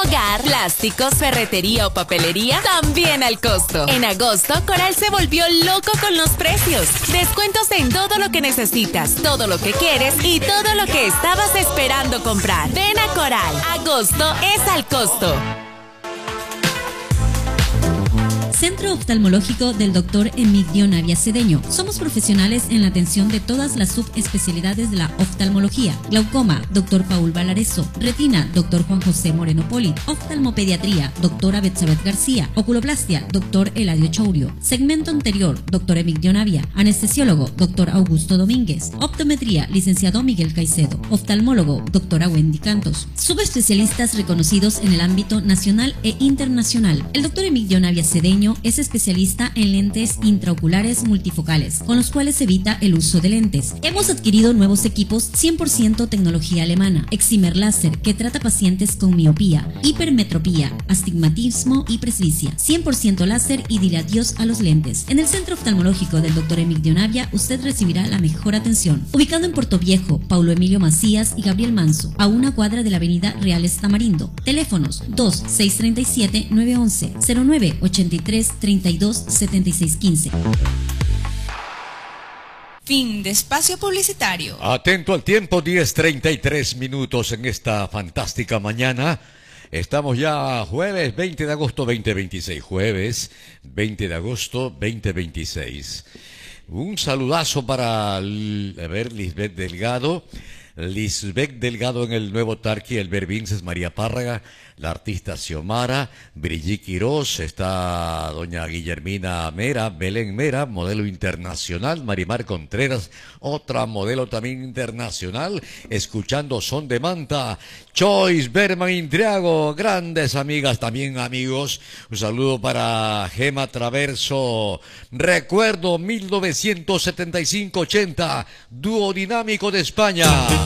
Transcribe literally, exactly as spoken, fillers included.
Hogar, plásticos, ferretería o papelería, también al costo. En agosto, Coral se volvió loco con los precios. Descuentos en todo lo que necesitas, todo lo que quieres y todo lo que estabas esperando comprar. Ven a Coral. Agosto es al costo. Centro Oftalmológico del doctor Emigdio Navia Cedeño. Somos profesionales en la atención de todas las subespecialidades de la oftalmología. Glaucoma, doctor Paul Valareso. Retina, doctor Juan José Moreno Poli. Oftalmopediatría, doctora Betsabeth García. Oculoplastia, doctor Eladio Chourio. Segmento anterior, doctor Emigdio Navia. Anestesiólogo, doctor Augusto Domínguez. Optometría, licenciado Miguel Caicedo. Oftalmólogo, doctora Wendy Cantos. Subespecialistas reconocidos en el ámbito nacional e internacional. El doctor Emigdio Navia Cedeño es especialista en lentes intraoculares multifocales, con los cuales evita el uso de lentes. Hemos adquirido nuevos equipos cien por ciento tecnología alemana, Excimer Láser, que trata pacientes con miopía, hipermetropía, astigmatismo y presbicia, cien por ciento láser y dile adiós a los lentes. En el Centro Oftalmológico del doctor Emigdio Navia, usted recibirá la mejor atención. Ubicado en Puerto Viejo, Paulo Emilio Macías y Gabriel Manso, a una cuadra de la avenida Reales Tamarindo. Teléfonos dos seis tres siete nueve uno uno cero nueve ocho tres treinta y dos setenta y seis quince. Fin de espacio publicitario. Atento al tiempo, diez treinta y tres minutos en esta fantástica mañana. Estamos ya jueves veinte de agosto veinte veintiséis. Jueves veinte de agosto veinte veintiséis. Un saludazo para, a ver, Lisbeth Delgado. Lisbeth Delgado en el Nuevo Tarqui, el Vinces, María Párraga, la artista Xiomara, Brigitte Quirós, está doña Guillermina Mera, Belén Mera, modelo internacional, Marimar Contreras, otra modelo también internacional, escuchando Son de Manta, Choice Berman Intriago, grandes amigas, también amigos, un saludo para Gema Traverso, recuerdo mil novecientos setenta y cinco ochenta, dúo dinámico de España.